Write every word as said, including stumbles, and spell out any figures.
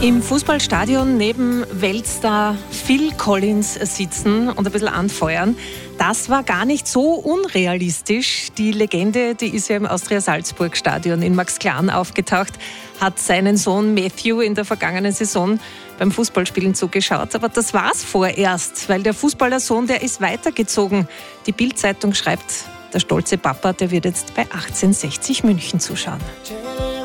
Im Fußballstadion neben Weltstar Phil Collins sitzen und ein bisschen anfeuern, das war gar nicht so unrealistisch. Die Legende, die ist ja im Austria-Salzburg-Stadion in Maxklan aufgetaucht, hat seinen Sohn Matthew in der vergangenen Saison beim Fußballspielen zugeschaut. Aber das war's vorerst, weil der Fußballersohn, der ist weitergezogen. Die Bild-Zeitung schreibt, der stolze Papa, der wird jetzt bei achtzehnhundertsechzig München zuschauen.